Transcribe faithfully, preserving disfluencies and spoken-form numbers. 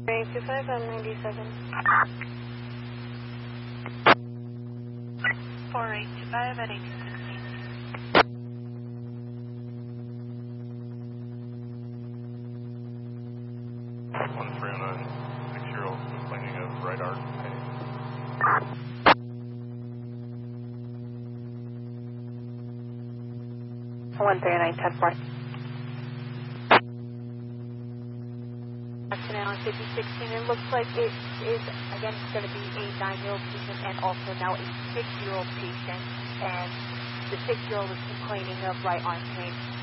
eight two five, I'm ninety-seven. four eight two five at eighteen sixteen. one three oh nine, six-year-old complaining of right arm pain. one three oh nine, ten four. Accident on fifty sixteen. It looks like it is, again, it's going to be a nine-year-old patient and also now a six-year-old patient. And the six-year-old is complaining of right arm pain.